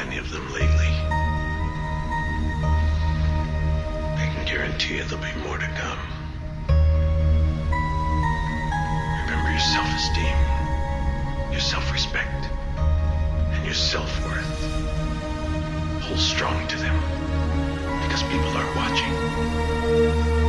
many of them lately. I can guarantee you there'll be more to come. Remember your self-esteem, your self-respect, and your self-worth. Hold strong to them, because people are watching.